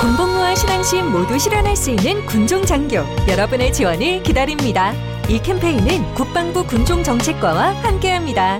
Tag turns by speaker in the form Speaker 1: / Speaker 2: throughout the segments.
Speaker 1: 군복무와 신앙심 모두 실현할 수 있는 군종장교, 여러분의 지원을 기다립니다. 이 캠페인은 국방부 군종정책과와 함께합니다.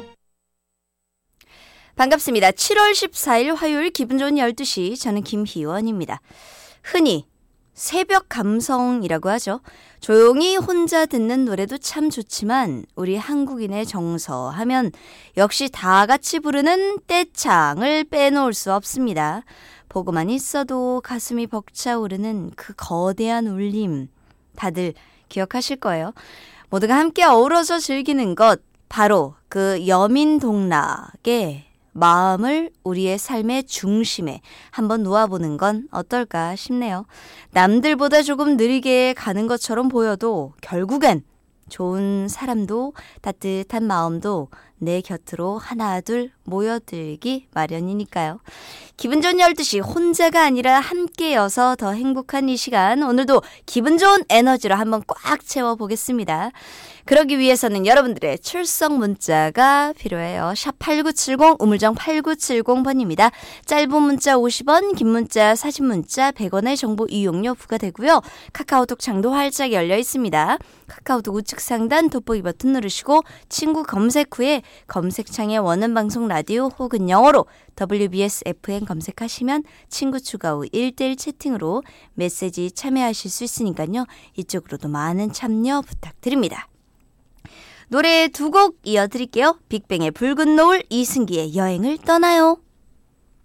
Speaker 2: 반갑습니다. 7월 14일 화요일 기분 좋은 12시, 저는 김희원입니다. 흔히 새벽 감성이라고 하죠. 조용히 혼자 듣는 노래도 참 좋지만 우리 한국인의 정서 하면 역시 다 같이 부르는 떼창을 빼놓을 수 없습니다. 보고만 있어도 가슴이 벅차오르는 그 거대한 울림, 다들 기억하실 거예요. 모두가 함께 어우러져 즐기는 것, 바로 그 여민동락의 마음을 우리의 삶의 중심에 한번 놓아보는 건 어떨까 싶네요. 남들보다 조금 느리게 가는 것처럼 보여도 결국엔 좋은 사람도 따뜻한 마음도 내 곁으로 하나둘 모여들기 마련이니까요. 기분 좋은 12시, 혼자가 아니라 함께여서 더 행복한 이 시간, 오늘도 기분 좋은 에너지로 한번 꽉 채워보겠습니다. 그러기 위해서는 여러분들의 출석 문자가 필요해요. 샵8970, 우물정 8970번입니다. 짧은 문자 50원, 긴 문자, 사진 문자 100원의 정보 이용료 부과되고요. 카카오톡 창도 활짝 열려 있습니다. 카카오톡 우측 상단 돋보기 버튼 누르시고 친구 검색 후에 검색창에 원하는 방송 라디오 혹은 영어로 WBS FM 검색하시면 친구 추가 후 1대1 채팅으로 메시지 참여하실 수 있으니까요. 이쪽으로도 많은 참여 부탁드립니다. 노래 두 곡 이어드릴게요. 빅뱅의 붉은 노을, 이승기의 여행을 떠나요.